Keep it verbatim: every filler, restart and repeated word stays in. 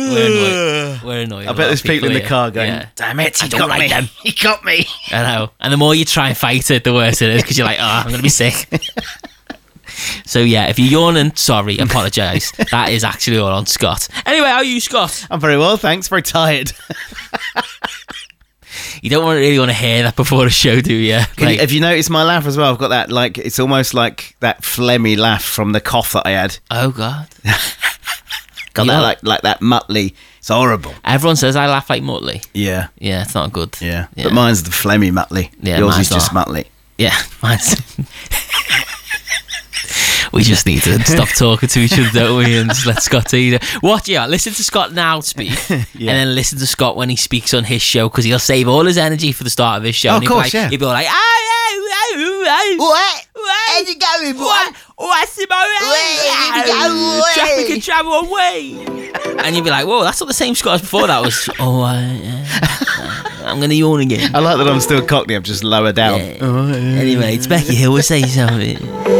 we're annoyed. We're annoyed. I bet there's people, people in the car going, yeah. damn it, he got me. Them. He got me. I know. And the more you try and fight it, the worse it is, because you're like, oh, I'm going to be sick. So yeah, if you're yawning, sorry, apologise. That is actually all on Scott. Anyway, how are you, Scott? I'm very well, thanks. Very tired. You don't want, really want to hear that before the show, do you? Like, you? Have you noticed my laugh as well? I've got that, like, it's almost like that phlegmy laugh from the cough that I had. Oh, God. Got that, like, like that Muttley. It's horrible. Everyone says I laugh like Muttley. Yeah. Yeah, it's not good. Yeah. yeah. But mine's the phlegmy Muttley. Yeah, yours is just not. Muttley. Yeah, mine's... We just need to stop talking to each other, don't we? And just let Scott either. What? Yeah, listen to Scott now speak, yeah. and then listen to Scott when he speaks on his show, because he'll save all his energy for the start of his show. Oh, and of course, like, yeah. He'll be like, oh, oh, oh, oh, what? What? How's it going, boy? What? What's the moment? Traffic and travel away. And you'll be like, whoa, that's not the same Scott as before. That was, oh, uh, uh, I'm going to yawn again. I like that I'm still Cockney. I'm just lower down. Yeah. Oh, uh, anyway, it's Becky here. We'll say something.